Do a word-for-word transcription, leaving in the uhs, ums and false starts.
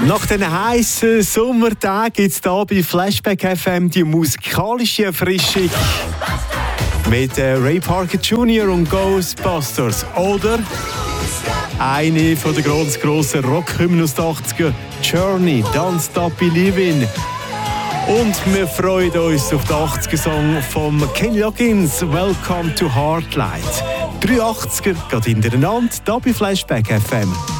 Nach den heißen Sommertagen gibt es hier bei Flashback F M die musikalische Erfrischung mit äh, Ray Parker Junior und Ghostbusters. Oder eine von der ganz grossen Rockhymnen aus den achtziger, Journey, Don't Stop Believin'. Und wir freuen uns auf den achtziger-Song von Kenny Loggins, Welcome to Heartlight. drei achtziger geht hintereinander, hier bei Flashback F M.